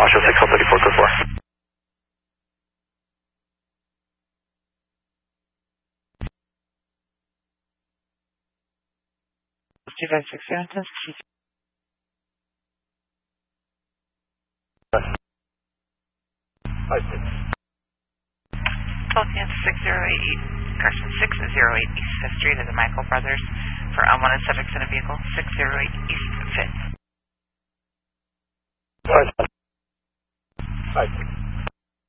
Joshua 6 134 code 4. Celsius 608, correction, 608 East 5th Street of the Michael Brothers for unwanted subjects in a vehicle, 608 East 5th. 5-6.